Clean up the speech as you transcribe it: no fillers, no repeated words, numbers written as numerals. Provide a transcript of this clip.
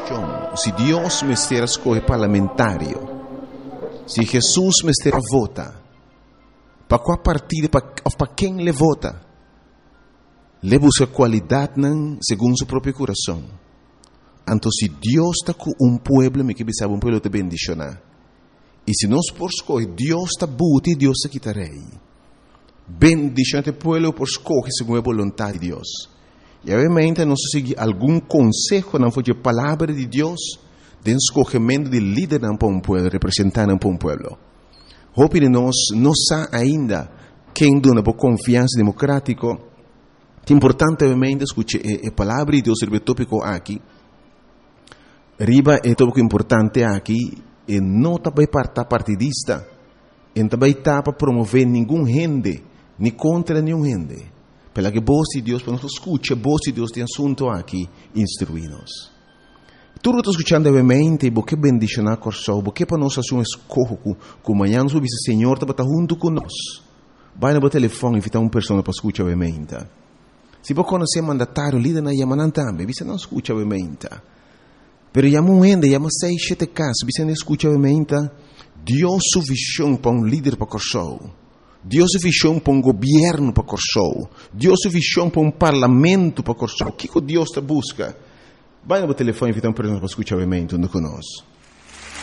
posição. Se Deus me estiver escolher parlamentário, se Jesus me estiver vota, para qual partido, para quem ele vota, ele busca qualidade segundo seu próprio coração. Então, se Deus está com povo, me que sabe povo te bendicionar. E se nós por escolher, Deus está buti, Deus está quitarei. Bendicionar o povo por escolher segundo a vontade de Deus. E obviamente nós seguimos algum conselho não foi a palavra de Deus, de escolhimento de líder para um povo, representante para um povo. Hope nós não sabe ainda quem dona por confiança democrática. É importante obviamente escutar a palavra de Deus sobre tópico aqui. Riba é tópico importante aqui. E não também para partidista, e também para promover nenhum rende, nem contra nenhum rende. Pela que voz de Deus, para nós escutar, a voz de Deus tem assunto aqui, instruir-nos. Tudo que estou escutando, obviamente, porque bendicionar com o sol, porque para nós fazer um escorro, que amanhã nós ouvimos o Senhor está junto conosco. Vai no telefone e invitar uma pessoa para escutar, obviamente. Se você conhecer mandatário, líder na Yamanan também, você não escuta, obviamente. Pero llamo gente, llamo 6-7 casos, você não escuta obviamente, Deus sua visão para um líder para o show, Deus sua visão para um governo para o show, Deus sua visão para um parlamento para o show. O que Deus te busca? Vai no telefone e invita uma pessoa para escutar obviamente conosco.